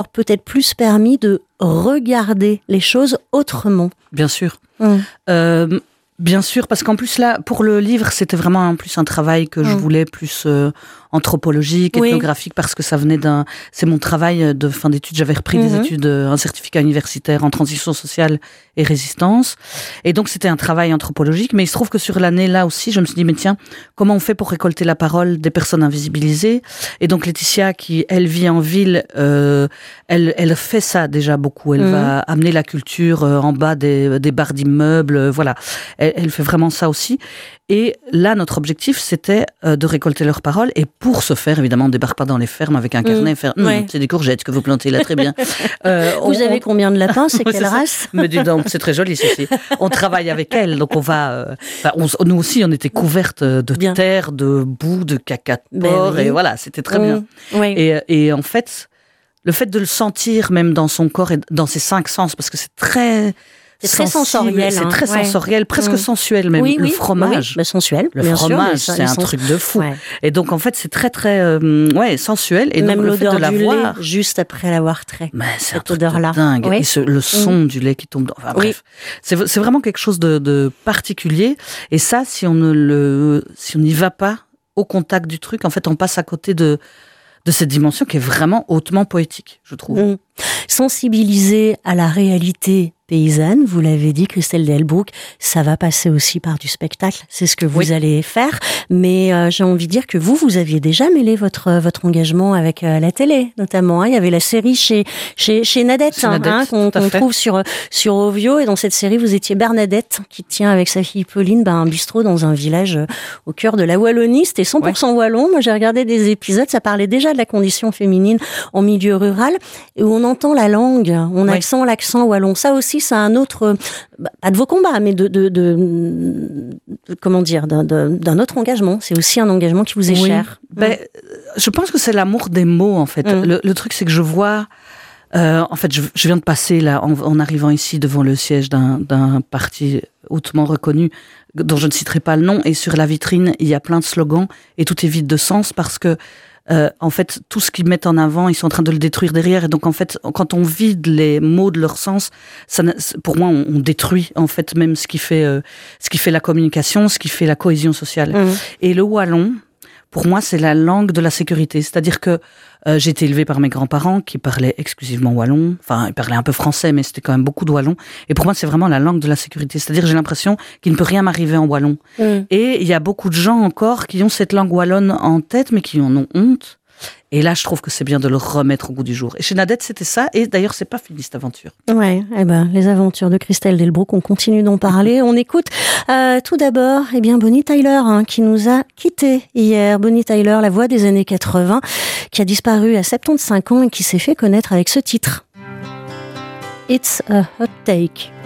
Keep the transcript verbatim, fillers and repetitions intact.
peut-être plus permis de regarder les choses autrement. Bien sûr. Mmh. Euh, bien sûr, parce qu'en plus là, pour le livre, c'était vraiment en plus un travail que je mmh. voulais plus euh, anthropologique, ethnographique, oui. parce que ça venait d'un... C'est mon travail de fin d'études. J'avais repris mmh. des études, un certificat universitaire en transition sociale et résistance. Et donc, c'était un travail anthropologique. Mais il se trouve que sur l'année, là aussi, je me suis dit, mais tiens, comment on fait pour récolter la parole des personnes invisibilisées? Et donc, Laetitia, qui, elle, vit en ville, euh, elle, elle fait ça déjà beaucoup. Elle mmh. va amener la culture euh, en bas des, des barres d'immeubles. Euh, voilà. Elle, elle fait vraiment ça aussi. Et là, notre objectif, c'était euh, de récolter leurs paroles. Et pour ce faire, évidemment, on ne débarque pas dans les fermes avec un carnet. Mmh. Faire, hm, ouais. C'est des courgettes que vous plantez là, très bien. Euh, Vous on, avez combien de lapins? C'est quelle race? Me dis donc, c'est très joli ceci. On travaille avec elles, donc on va... Euh, on, nous aussi, on était couvertes de bien. terre, de boue, de caca de porc. Ben oui. Et voilà, c'était très mmh. bien. Oui. Et, et en fait, le fait de le sentir même dans son corps et dans ses cinq sens, parce que c'est très... C'est très sensoriel. C'est hein. très sensoriel, ouais. presque mmh. sensuel même. Oui, le oui, fromage. Oui, bah, sensuel. Le bien fromage, sûr, c'est un sens... truc de fou. Ouais. Et donc, en fait, c'est très, très euh, ouais, sensuel. Et même donc, le fait de l'avoir... juste après l'avoir trait. Mais c'est cette un odeur-là. dingue. Oui. Et ce, le son mmh. du lait qui tombe dans... Enfin, bref. Oui. C'est, c'est vraiment quelque chose de, de particulier. Et ça, si on ne le, si on n'y va pas au contact du truc, en fait, on passe à côté de... de cette dimension qui est vraiment hautement poétique, je trouve. Mmh. Sensibiliser à la réalité paysanne, vous l'avez dit, Christelle Delbrück, ça va passer aussi par du spectacle, c'est ce que vous oui. allez faire, mais euh, j'ai envie de dire que vous, vous aviez déjà mêlé votre votre engagement avec euh, la télé, notamment. Hein. Il y avait la série chez chez chez Nadette, chez Nadette hein, qu'on, qu'on trouve sur sur Ovio, et dans cette série, vous étiez Bernadette, qui tient avec sa fille Pauline ben, un bistrot dans un village euh, au cœur de la Wallonie. C'était cent pour cent ouais. wallon. Moi, j'ai regardé des épisodes, ça parlait déjà de la condition féminine en milieu rural, et où on entend la langue, on ouais. accent l'accent wallon. Ça aussi, c'est un autre, bah, pas de vos combats, mais de, de, de, de comment dire, d'un, d'un autre engagement. C'est aussi un engagement qui vous est oui. cher. Ben, mmh. Je pense que c'est l'amour des mots, en fait. Mmh. Le, le truc, c'est que je vois, euh, en fait, je, je viens de passer là, en, en arrivant ici devant le siège d'un, d'un parti hautement reconnu, dont je ne citerai pas le nom, et sur la vitrine, il y a plein de slogans, et tout est vide de sens parce que Euh, en fait, tout ce qu'ils mettent en avant, ils sont en train de le détruire derrière. Et donc, en fait, quand on vide les mots de leur sens, ça, pour moi, on, on détruit, en fait, même ce qui fait, euh, ce qui fait la communication, ce qui fait la cohésion sociale. Mmh. Et le wallon, pour moi, c'est la langue de la sécurité. C'est-à-dire que euh, j'ai été élevée par mes grands-parents qui parlaient exclusivement wallon. Enfin, ils parlaient un peu français, mais c'était quand même beaucoup de wallon. Et pour moi, c'est vraiment la langue de la sécurité. C'est-à-dire, j'ai l'impression qu'il ne peut rien m'arriver en wallon. Mm. Et il y a beaucoup de gens encore qui ont cette langue wallonne en tête, mais qui en ont honte. Et là, je trouve que c'est bien de le remettre au goût du jour. Et chez Nadette, c'était ça. Et d'ailleurs, c'est pas fini, cette aventure. Ouais, eh ben, les aventures de Christelle Delbrück, on continue d'en parler. On écoute euh, tout d'abord, eh bien, Bonnie Tyler, hein, qui nous a quittés hier. Bonnie Tyler, la voix des années quatre-vingts, qui a disparu à soixante-quinze ans et qui s'est fait connaître avec ce titre. It's a hot take.